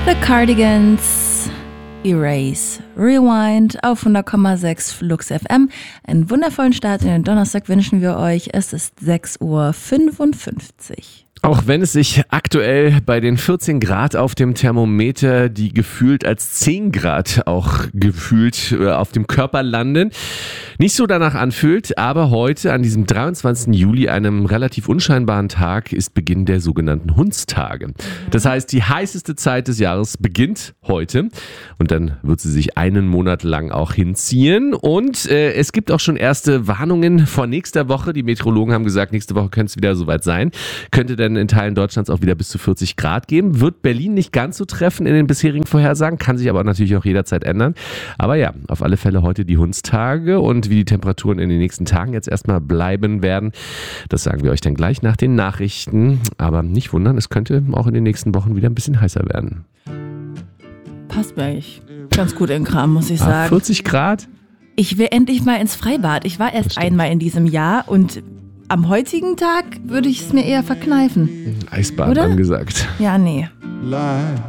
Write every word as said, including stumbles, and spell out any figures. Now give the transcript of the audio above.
The Cardigans, Erase, Rewind auf hundert Komma sechs Flux F M. Einen wundervollen Start in den Donnerstag wünschen wir euch. Es ist sechs Uhr fünfundfünfzig. Auch wenn es sich aktuell bei den vierzehn Grad auf dem Thermometer, die gefühlt als zehn Grad auch gefühlt auf dem Körper landen, nicht so danach anfühlt, aber heute an diesem dreiundzwanzigsten Juli, einem relativ unscheinbaren Tag, ist Beginn der sogenannten Hundstage. Das heißt, die heißeste Zeit des Jahres beginnt heute und dann wird sie sich einen Monat lang auch hinziehen und äh, es gibt auch schon erste Warnungen vor nächster Woche. Die Meteorologen haben gesagt, nächste Woche könnte es wieder soweit sein. Könnte dann in Teilen Deutschlands auch wieder bis zu vierzig Grad geben. Wird Berlin nicht ganz so treffen in den bisherigen Vorhersagen, kann sich aber natürlich auch jederzeit ändern. Aber ja, auf alle Fälle heute die Hundstage und wie die Temperaturen in den nächsten Tagen jetzt erstmal bleiben werden, das sagen wir euch dann gleich nach den Nachrichten. Aber nicht wundern, es könnte auch in den nächsten Wochen wieder ein bisschen heißer werden. Passt mir eigentlich ganz gut in den Kram, muss ich Ah, sagen. vierzig Grad? Ich will endlich mal ins Freibad. Ich war erst einmal in diesem Jahr und am heutigen Tag würde ich es mir eher verkneifen. Eisbad Oder? angesagt. Ja, nee. Lie.